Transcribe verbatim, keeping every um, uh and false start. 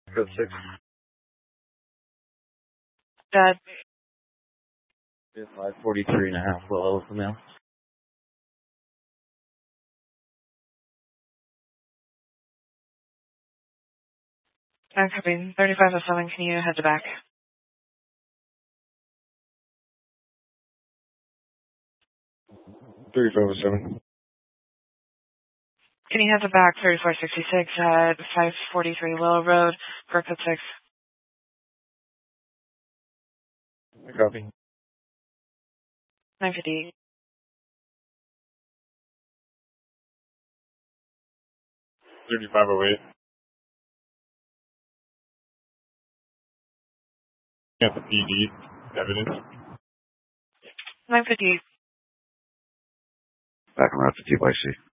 Code six. Dad. five forty-three and a half, below the mail. I'm copying. thirty-five oh seven, can you head to back? thirty-five oh seven. Can you head to back thirty-four sixty-six at five forty-three Willow Road for code six? I copy. nine fifty-eight. thirty-five oh eight. Got the P D evidence. nine fifty-eight. Back around to T Y C.